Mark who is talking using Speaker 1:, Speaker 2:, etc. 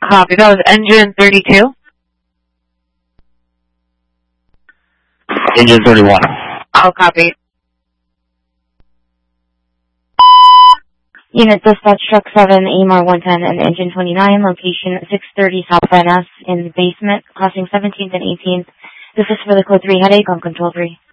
Speaker 1: Copy. That was engine 32.
Speaker 2: Engine 31.
Speaker 1: I'll copy.
Speaker 3: Unit dispatch truck 7, AMR 110 and engine 29, location 630 South Van Ness in the basement, crossing 17th and 18th. This is for the code 3 headache on control 3.